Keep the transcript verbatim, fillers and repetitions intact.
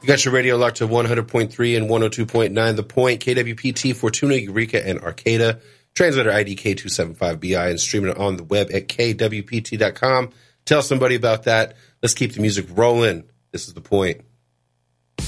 You got your radio locked to one hundred point three and one oh two point nine The Point, K W P T, Fortuna, Eureka, and Arcata. Translator I D K two seven five B I and streaming it on the web at K W P T dot com. Tell somebody about that. Let's keep the music rolling. This is The Point.